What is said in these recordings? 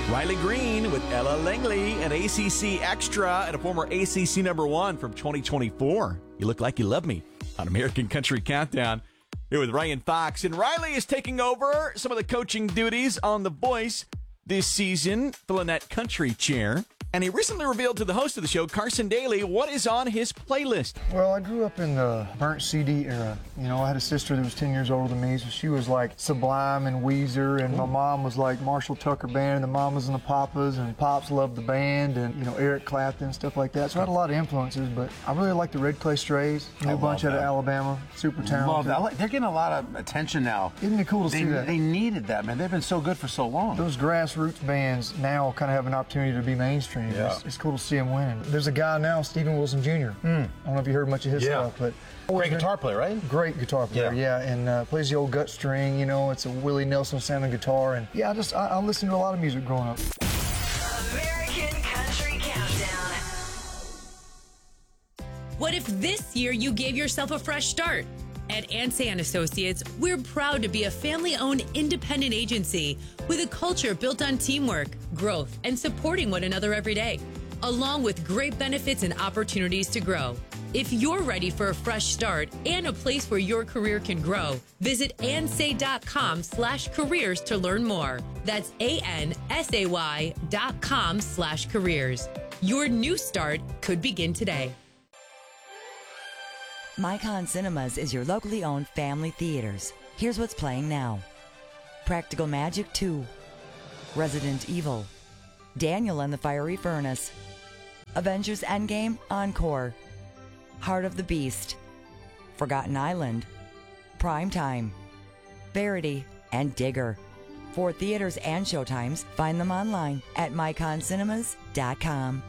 Riley Green with Ella Langley, an ACC extra and a former ACC #1 from 2024. You Look Like You Love Me on American Country Countdown. Here with Ryan Fox. And Riley is taking over some of the coaching duties on The Voice this season, filling that country chair. And he recently revealed to the host of the show, Carson Daly, what is on his playlist. Well, I grew up in the burnt CD era. You know, I had a sister that was 10 years older than me, so she was like Sublime and Weezer, and my mom was like Marshall Tucker Band, and the Mamas and the Papas, and Pops loved the band, and, you know, Eric Clapton, stuff like that. So I had a lot of influences, but I really like the Red Clay Strays, new bunch out of Alabama, super talented. Love that. They're getting a lot of attention now. Isn't it cool to see that? They needed that, man. They've been so good for so long. Those grassroots bands now kind of have an opportunity to be mainstream. Yeah. It's cool to see them winning. There's a guy now, Steven Wilson Jr. I don't know if you heard much of his stuff, but great guitar player, right? Great guitar player, yeah, and plays the old gut string. You know, it's a Willie Nelson sounding guitar, and yeah, I listened to a lot of music growing up. American Country Countdown. What if this year you gave yourself a fresh start? At Ansay & Associates, we're proud to be a family-owned independent agency with a culture built on teamwork, growth, and supporting one another every day, along with great benefits and opportunities to grow. If you're ready for a fresh start and a place where your career can grow, visit ansay.com/careers to learn more. That's ANSAY.com/careers. Your new start could begin today. Micon Cinemas is your locally owned family theaters. Here's what's playing now. Practical Magic 2, Resident Evil, Daniel and the Fiery Furnace, Avengers Endgame Encore, Heart of the Beast, Forgotten Island, Primetime, Verity, and Digger. For theaters and showtimes, find them online at myconcinemas.com.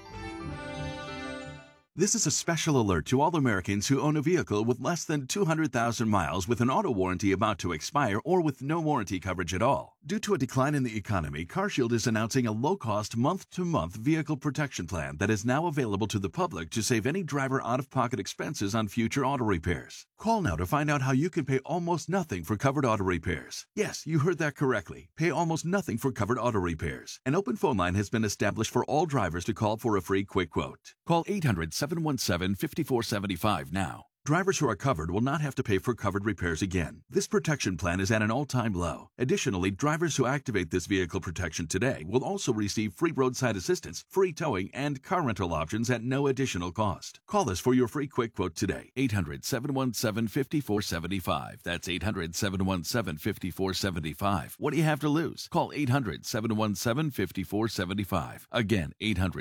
This is a special alert to all Americans who own a vehicle with less than 200,000 miles with an auto warranty about to expire or with no warranty coverage at all. Due to a decline in the economy, CarShield is announcing a low-cost month-to-month vehicle protection plan that is now available to the public to save any driver out-of-pocket expenses on future auto repairs. Call now to find out how you can pay almost nothing for covered auto repairs. Yes, you heard that correctly. Pay almost nothing for covered auto repairs. An open phone line has been established for all drivers to call for a free quick quote. Call 800-717-5475 now. Drivers who are covered will not have to pay for covered repairs again. This protection plan is at an all-time low. Additionally, drivers who activate this vehicle protection today will also receive free roadside assistance, free towing, and car rental options at no additional cost. Call us for your free quick quote today. 800-717-5475. That's 800-717-5475. What do you have to lose? Call 800-717-5475. Again,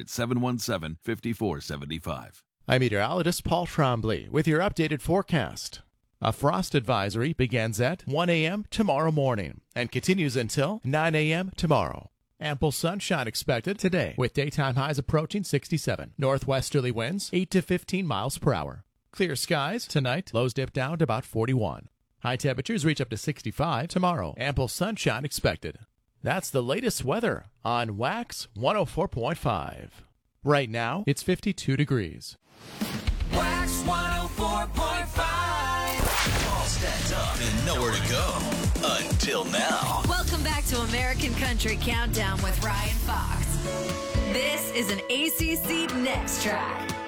800-717-5475. I'm meteorologist Paul Trombley with your updated forecast. A frost advisory begins at 1 a.m. tomorrow morning and continues until 9 a.m. tomorrow. Ample sunshine expected today with daytime highs approaching 67. Northwesterly winds 8 to 15 miles per hour. Clear skies tonight. Lows dip down to about 41. High temperatures reach up to 65 tomorrow. Ample sunshine expected. That's the latest weather on Wax 104.5. Right now, it's 52 degrees. Wax 104.5. All stacked up and nowhere to go. Until now. Welcome back to American Country Countdown with Ryan Fox. This is an ACC Next Track.